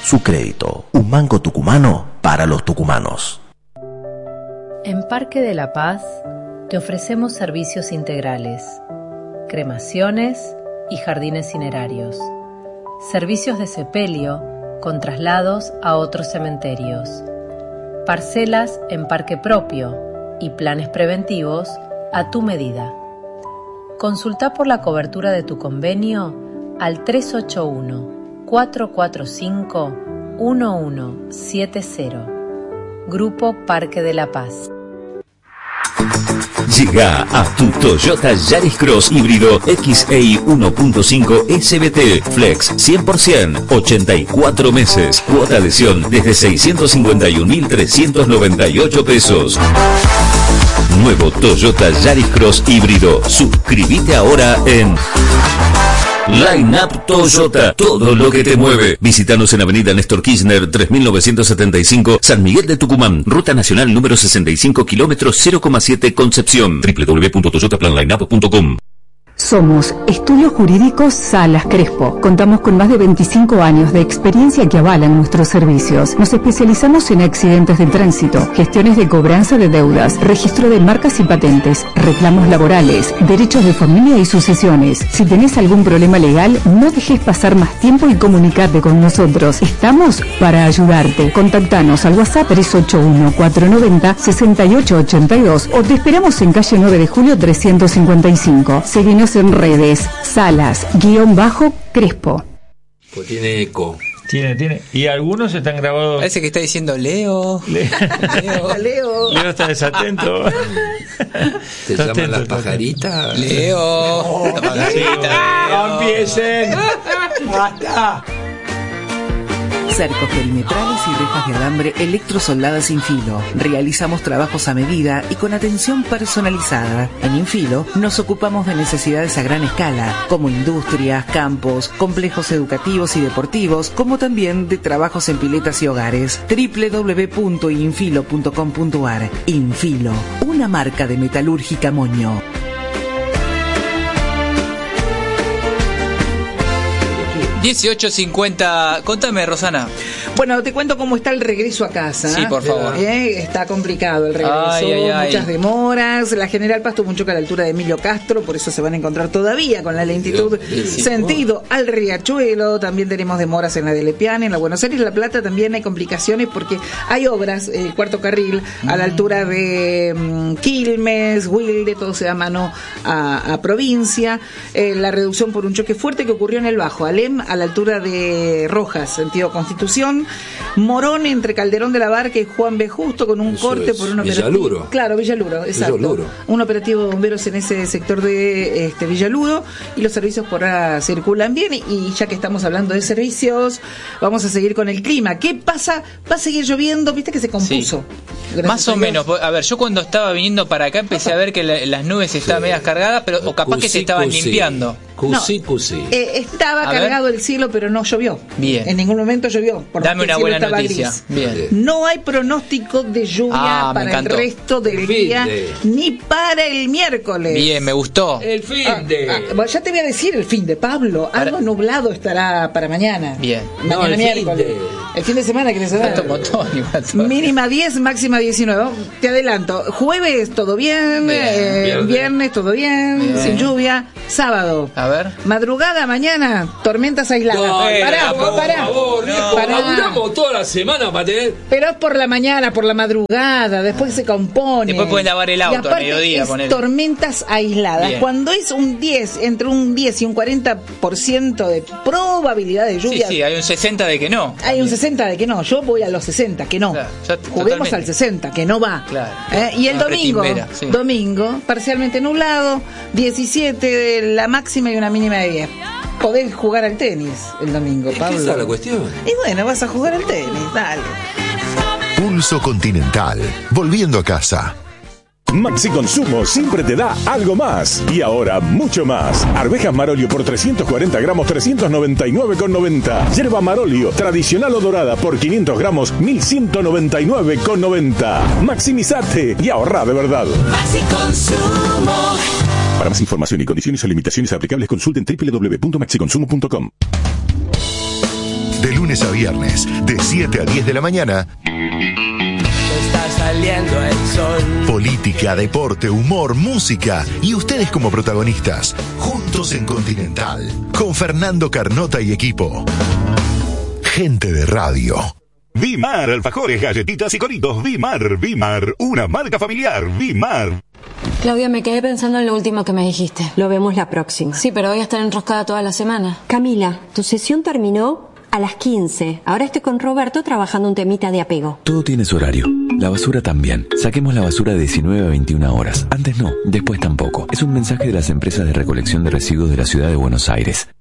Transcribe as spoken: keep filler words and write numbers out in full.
Su crédito, un banco tucumano para los tucumanos. En Parque de la Paz te ofrecemos servicios integrales, cremaciones y jardines cinerarios, servicios de sepelio con traslados a otros cementerios, parcelas en parque propio y planes preventivos a tu medida. Consulta por la cobertura de tu convenio al tres ocho uno, cuatro cuatro cinco, uno uno siete cero. Grupo Parque de la Paz. Llega a tu Toyota Yaris Cross híbrido X E I uno punto cinco S B T Flex cien por ciento, ochenta y cuatro meses, cuota adhesión desde seiscientos cincuenta y un mil trescientos noventa y ocho pesos. Nuevo Toyota Yaris Cross híbrido. Suscríbete ahora en Line Up Toyota, todo lo que te mueve. Visítanos en Avenida Néstor Kirchner tres mil novecientos setenta y cinco, San Miguel de Tucumán, Ruta Nacional número sesenta y cinco, kilómetros cero coma siete, Concepción. doble u doble u doble u punto toyota plan line up punto com. Somos Estudios Jurídicos Salas Crespo. Contamos con más de veinticinco años de experiencia que avalan nuestros servicios. Nos especializamos en accidentes de tránsito, gestiones de cobranza de deudas, registro de marcas y patentes, reclamos laborales, derechos de familia y sucesiones. Si tenés algún problema legal, no dejes pasar más tiempo y comunicate con nosotros. Estamos para ayudarte. Contactanos al WhatsApp tres ocho uno, cuatro nueve cero, seis ocho ocho dos o te esperamos en calle nueve de julio trescientos cincuenta y cinco. Seguinos en redes, Salas, guión bajo, Crespo. Pues tiene eco. Tiene, tiene. Y algunos están grabados. Parece que está diciendo Leo. Le... Leo. Leo. Leo está desatento. ¿Te llaman atento, las pajaritas? Leo. Oh, la pajarita. ¡No empiecen! ¡Basta! Cercos perimetrales y rejas de alambre electrosoldadas Infilo. Realizamos trabajos a medida y con atención personalizada. En Infilo nos ocupamos de necesidades a gran escala, como industrias, campos, complejos educativos y deportivos, como también de trabajos en piletas y hogares. doble u doble u doble u punto infilo punto com punto a r. Infilo, una marca de Metalúrgica Moño. dieciocho cincuenta. Contame, Rosana. Bueno, te cuento cómo está el regreso a casa. Sí, por favor. ¿Eh? Está complicado el regreso. Ay, ay, ay. Muchas demoras. La General Paz tuvo un choque a la altura de Emilio Castro, por eso se van a encontrar todavía con la lentitud sí, sí, sentido sí. al Riachuelo. También tenemos demoras en la de Lepiane, en la Buenos Aires, La Plata también hay complicaciones porque hay obras, el cuarto carril, mm. a la altura de um, Quilmes, Wilde, todo se da mano a, a provincia. Eh, la reducción por un choque fuerte que ocurrió en el Bajo Alem, a la altura de Rojas, sentido Constitución. Morón entre Calderón de la Barca y Juan B. Justo con un Eso corte por un operativo. Villaluro. Claro, Villaluro, exacto. Villaluro. Un operativo de bomberos en ese sector de este Villaluro y los servicios por ahora circulan bien. Y ya que estamos hablando de servicios, vamos a seguir con el clima. ¿Qué pasa? Va a seguir lloviendo, viste que se compuso. Sí. Más o menos. A ver, yo cuando estaba viniendo para acá empecé a ver que la, las nubes estaban sí. medias cargadas, pero o capaz Cusí, que se estaban Cusí. limpiando. Cusí, Cusí. No, eh, estaba a cargado ver. el cielo, pero no llovió. Bien. En ningún momento llovió. Dame una buena noticia. Bien. No hay pronóstico de lluvia ah, para el resto del el día, de. ni para el miércoles. Bien, me gustó. El fin ah, de. Ah, bueno, ya te voy a decir el fin de Pablo. Para... Algo nublado estará para mañana. Bien. Mañana no, el miércoles. Fin de... El fin de semana que les da. Mínima diez, máxima diecinueve. Te adelanto. Jueves todo bien. bien. Eh, bien viernes todo bien, bien. Sin lluvia. Sábado. A ver. Madrugada mañana, tormentas aisladas. No, pará, por pará. favor, no, pará. Laburamos toda la semana para tener. Pero es por la mañana, por la madrugada, después se compone. Después pueden lavar el auto a mediodía. Es poner. tormentas aisladas. Bien. Cuando es un diez, entre un diez y un cuarenta por ciento de probabilidad de lluvia. Sí, sí, hay un sesenta de que no. Hay un sesenta de que no. Yo voy a los sesenta, que no. Claro, ya, Juguemos totalmente. Al sesenta, que no va. Claro. ¿Eh? Y el domingo, sí. domingo, parcialmente nublado, diecisiete de la máxima y una mínima de diez. Podés jugar al tenis el domingo, Pablo. Esa es la cuestión. Y bueno, vas a jugar al tenis, dale. Pulso Continental, volviendo a casa. Maxi Consumo siempre te da algo más. Y ahora mucho más. Arvejas Marolio por trescientos cuarenta gramos, trescientos noventa y nueve con noventa. Yerba Marolio tradicional o dorada por quinientos gramos, mil ciento noventa y nueve con noventa. Maximizate y ahorra de verdad. Maxi Consumo. Para más información y condiciones o limitaciones aplicables, consulten doble u doble u doble u punto maxi consumo punto com. De lunes a viernes, de siete a diez de la mañana. Está saliendo el sol. Política, deporte, humor, música y ustedes como protagonistas. Juntos en Continental. Con Fernando Carnota y equipo. Gente de radio. Vimar, alfajores, galletitas y coritos. Vimar, Vimar, una marca familiar. Vimar. Claudia, me quedé pensando en lo último que me dijiste. Lo vemos la próxima. Sí, pero voy a estar enroscada toda la semana. Camila, tu sesión terminó a las quince. Ahora estoy con Roberto trabajando un temita de apego. Todo tiene su horario. La basura también. Saquemos la basura de diecinueve a veintiuna horas. Antes no, después tampoco. Es un mensaje de las empresas de recolección de residuos de la ciudad de Buenos Aires.